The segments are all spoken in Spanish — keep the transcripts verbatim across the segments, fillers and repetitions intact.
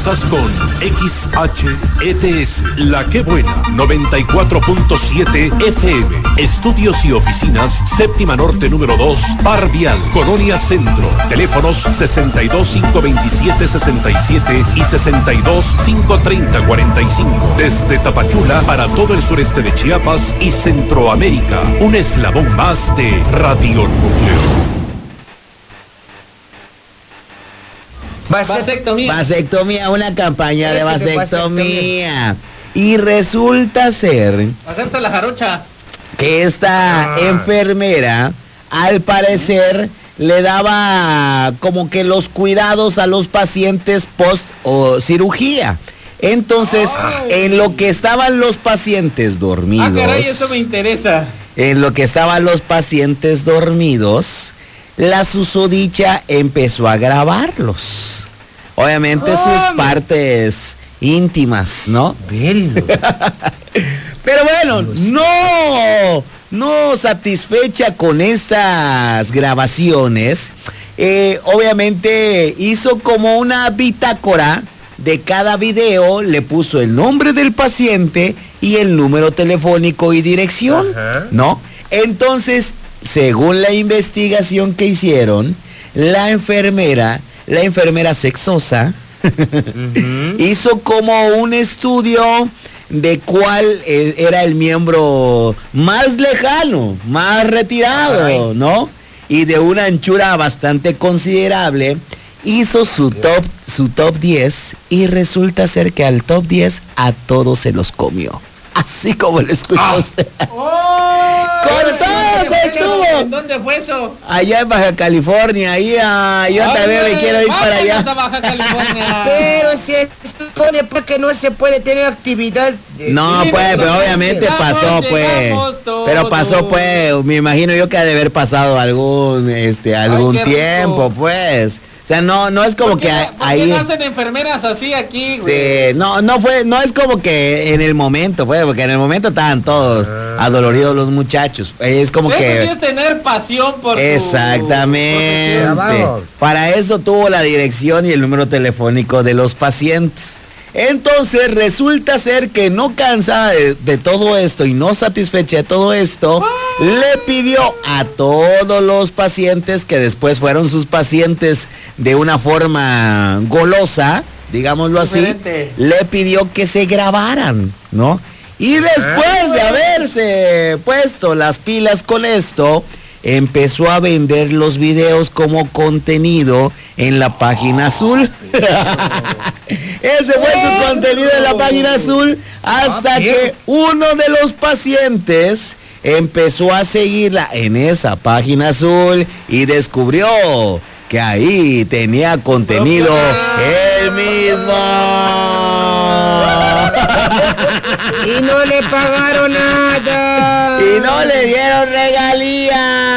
Sintonizas con X H E T S, La Que Buena, noventa y cuatro punto siete F M. Estudios y oficinas, séptima norte número dos, Par Vial, Colonia Centro. Teléfonos sesenta y dos, quinientos veintisiete, sesenta y siete y sesenta y dos, quinientos treinta, cuarenta y cinco. Desde Tapachula para todo el sureste de Chiapas y Centroamérica. Un eslabón más de Radio Núcleo. Vasectomía. Vasectomía, una campaña Ese de vasectomía. Y resulta ser... Hacerse la jarocha. Que esta ah. enfermera, al parecer, le daba como que los cuidados a los pacientes post o cirugía. Entonces, Ay. en lo que estaban los pacientes dormidos... Ah, caray, eso me interesa. En lo que estaban los pacientes dormidos, la susodicha empezó a grabarlos. Obviamente oh, sus partes íntimas, ¿no? Pero bueno, Dios. no, no satisfecha con estas grabaciones, eh, obviamente hizo como una bitácora de cada video, le puso el nombre del paciente y el número telefónico y dirección, Ajá. ¿no? Entonces, según la investigación que hicieron, la enfermera, la enfermera sexosa, uh-huh. hizo como un estudio de cuál eh, era el miembro más lejano, más retirado, Ay. ¿no? Y de una anchura bastante considerable, hizo su top, su top diez y resulta ser que al top diez a todos se los comió. Así como lo escuchó ah. usted. Oh, ¡Con todos se estuvo! ¿Dónde fue eso? Allá en Baja California, ahí ah, yo Ay, también me quiero ir para allá. A Baja California. Pero se supone porque no se puede tener actividad. De... No, pues, pero obviamente pasó, pues. Pero pasó, pues, me imagino yo que ha de haber pasado algún, este, algún Ay, tiempo, rico. pues. O sea, no, no es como ¿Por qué, que ¿por ahí. qué no hacen enfermeras así aquí, güey? Sí, no, no fue, no es como que en el momento, pues, porque en el momento estaban todos ah. adoloridos los muchachos. Es como eso que. Eso sí es tener pasión por Exactamente. Tu, por Para eso tuvo la dirección y el número telefónico de los pacientes. Entonces resulta ser que no cansada de, de todo esto y no satisfecha de todo esto, ¡ay! Le pidió a todos los pacientes que después fueron sus pacientes de una forma golosa, digámoslo así, Diferente. le pidió que se grabaran, ¿no? Y después de haberse puesto las pilas con esto, empezó a vender los videos como contenido en la página azul. Ese fue su contenido en la página azul hasta que uno de los pacientes empezó a seguirla en esa página azul y descubrió que ahí tenía contenido él mismo. Y no le pagaron nada. Y no le dieron regalías.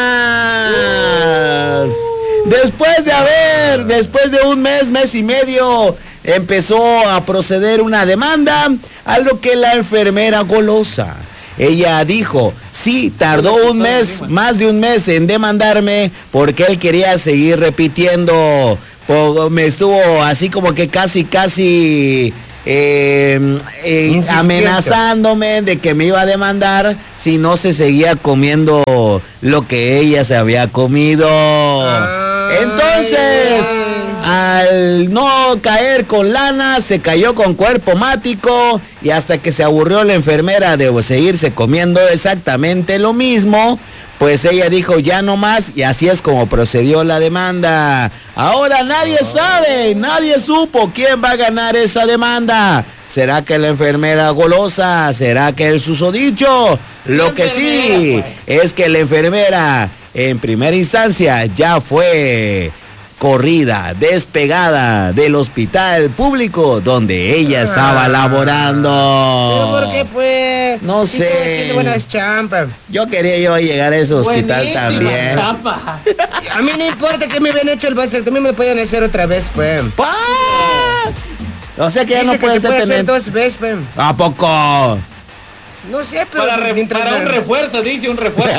Después de haber, después de un mes, mes y medio, empezó a proceder una demanda, a lo que la enfermera golosa, ella dijo, sí, tardó un mes, más de un mes en demandarme, porque él quería seguir repitiendo, me estuvo así como que casi, casi... Eh, eh, amenazándome de que me iba a demandar si no se seguía comiendo lo que ella se había comido. Ay, Entonces, ay. al no caer con lana, se cayó con cuerpo mático y hasta que se aburrió la enfermera de seguirse comiendo exactamente lo mismo, pues ella dijo ya no más y así es como procedió la demanda. Ahora nadie sabe, nadie supo quién va a ganar esa demanda. ¿Será que la enfermera golosa? ¿Será que el susodicho? Lo que sí es que la enfermera en primera instancia ya fue corrida, despegada del hospital público donde ella estaba laborando. ¿Pero por qué pues? No si sé. haciendo buenas champas. Yo quería yo llegar a ese hospital Buenísima también. Chapa. A mí no importa que me habían hecho el vasectomía, me lo pueden hacer otra vez, pues. ¡Pah! O sea que ya Dice no puedes que se puede tener... hacer dos veces, pues. ¿A poco? No sé, pero... Para, re... para un refuerzo, dice un refuerzo.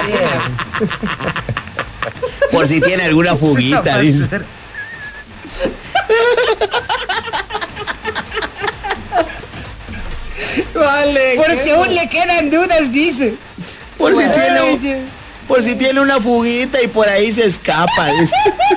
Por si tiene alguna fuguita, dice. Vale, Por ¿qué? si aún le quedan dudas, dice. Por si Ay, tiene un- Dios. por si tiene una fuguita y por ahí se escapa. dice.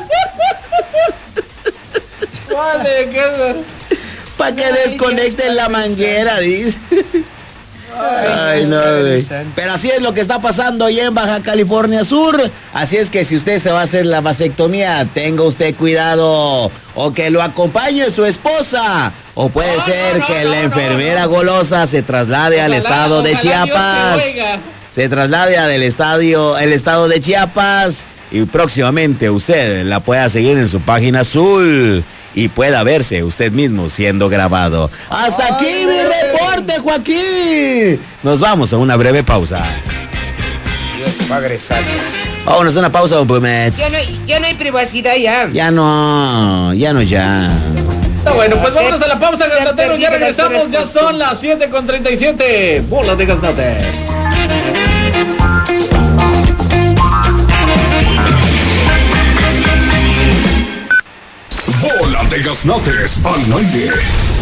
Vale, ¿qué? Para que Ay, desconecten Dios, la Padre manguera, dice. Ay, Dios, no, Padre güey. Santo. Pero así es lo que está pasando hoy en Baja California Sur. Así es que si usted se va a hacer la vasectomía, tenga usted cuidado. O que lo acompañe su esposa. O puede No, ser no, no, que no, la no, enfermera no. golosa se traslade al Ojalá- estado de ojalá Dios te Chiapas. oiga. Se traslade al estadio, el estado de Chiapas. Y próximamente usted la pueda seguir en su página azul. Y pueda verse usted mismo siendo grabado. Hasta aquí mi reporte, Joaquín. Nos vamos a una breve pausa. Dios, Padre Santo. Vámonos a una pausa, don Pumet. Ya no hay, ya no hay privacidad ya. Ya no, ya no, ya. Está bueno, pues Se- vámonos a la pausa, se han gaznateros. Ya perdido las regresamos, buenas ya son las siete con treinta y siete. Bola de gaznates. Bola de gaznates al aire.